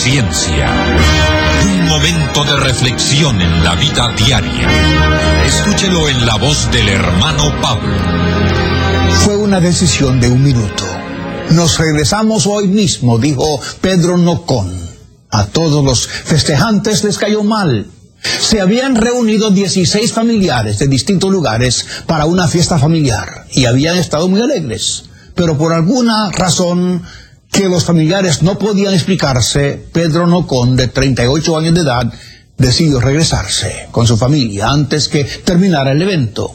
Ciencia. Un momento de reflexión en la vida diaria. Escúchelo en la voz del hermano Pablo. Fue una decisión de un minuto. Nos regresamos hoy mismo, dijo Pedro Nocón. A todos los festejantes les cayó mal. Se habían reunido 16 familiares de distintos lugares para una fiesta familiar y habían estado muy alegres. Pero por alguna razón que los familiares no podían explicarse, Pedro Nocón, de 38 años de edad, decidió regresarse con su familia antes que terminara el evento.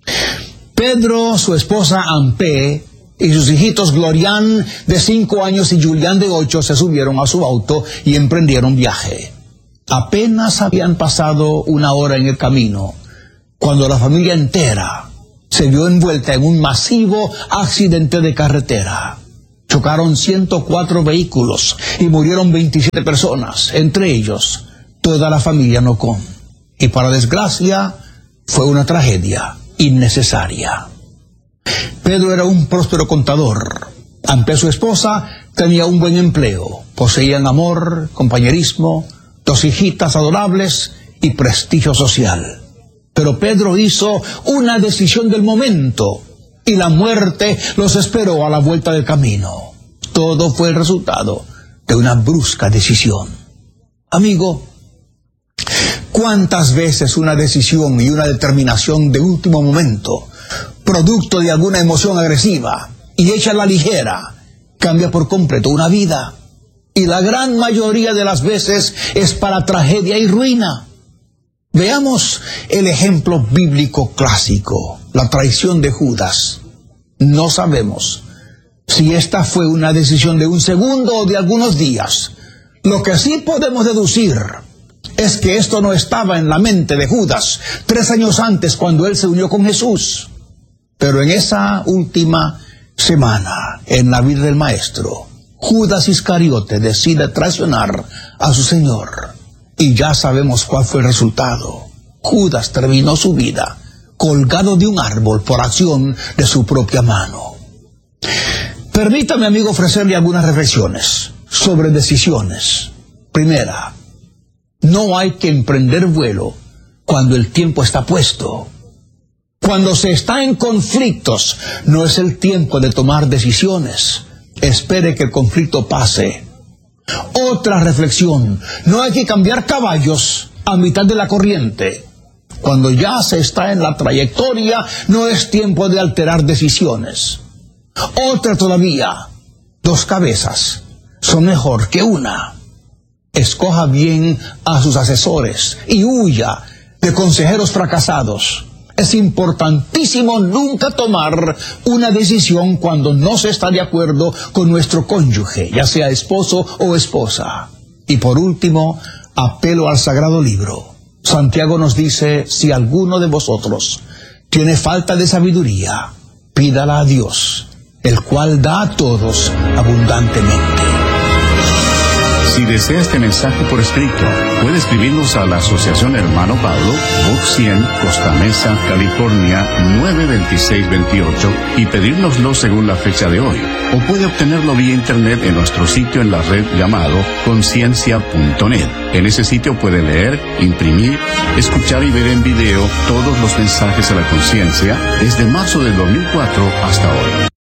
Pedro, su esposa Ampé y sus hijitos Glorián, de 5 años, y Julián, de 8, se subieron a su auto y emprendieron viaje. Apenas habían pasado una hora en el camino cuando la familia entera se vio envuelta en un masivo accidente de carretera. Chocaron 104 vehículos y murieron 27 personas, entre ellos toda la familia Nocón. Y para desgracia, fue una tragedia innecesaria. Pedro era un próspero contador. Ampé, su esposa, tenía un buen empleo. Poseían amor, compañerismo, 2 hijitas adorables y prestigio social. Pero Pedro hizo una decisión del momento y la muerte los esperó a la vuelta del camino. Todo fue el resultado de una brusca decisión. Amigo, ¿cuántas veces una decisión y una determinación de último momento, producto de alguna emoción agresiva y hecha a la ligera, cambia por completo una vida? Y la gran mayoría de las veces es para tragedia y ruina. Veamos el ejemplo bíblico clásico, la traición de Judas. No sabemos si esta fue una decisión de un segundo o de algunos días. Lo que sí podemos deducir es que esto no estaba en la mente de Judas 3 años antes, cuando él se unió con Jesús. Pero en esa última semana, en la vida del Maestro, Judas Iscariote decide traicionar a su Señor. Y ya sabemos cuál fue el resultado. Judas terminó su vida colgado de un árbol por acción de su propia mano. Permítame, amigo, ofrecerle algunas reflexiones sobre decisiones. Primera, no hay que emprender vuelo cuando el tiempo está puesto. Cuando se está en conflictos, no es el tiempo de tomar decisiones. Espere que el conflicto pase. Otra reflexión, no hay que cambiar caballos a mitad de la corriente. Cuando ya se está en la trayectoria, no es tiempo de alterar decisiones. Otra todavía, 2 cabezas son mejor que una. Escoja bien a sus asesores y huya de consejeros fracasados. Es importantísimo nunca tomar una decisión cuando no se está de acuerdo con nuestro cónyuge, ya sea esposo o esposa. Y por último, apelo al Sagrado Libro. Santiago nos dice: si alguno de vosotros tiene falta de sabiduría, pídala a Dios, el cual da a todos abundantemente. Si desea este mensaje por escrito, puede escribirnos a la Asociación Hermano Pablo, Box 100, Costa Mesa, California, 92628, y pedírnoslo según la fecha de hoy. O puede obtenerlo vía internet en nuestro sitio en la red llamado conciencia.net. En ese sitio puede leer, imprimir, escuchar y ver en video todos los mensajes a la conciencia desde marzo del 2004 hasta hoy.